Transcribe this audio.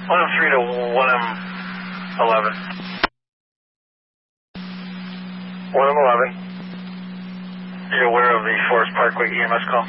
1M3 to 1M11. 1M11. Are you aware of the Forest Parkway EMS call?